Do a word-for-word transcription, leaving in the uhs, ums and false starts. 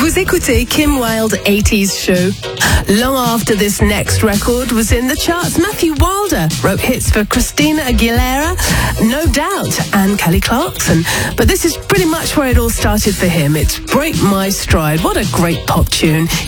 Vous écoutez Kim Wilde eighties Show. Long after this next record was in the charts, Matthew Wilder wrote hits for Christina Aguilera, No Doubt, and Kelly Clarkson. But this is pretty much where it all started for him. It's Break My Stride. What a great pop tune.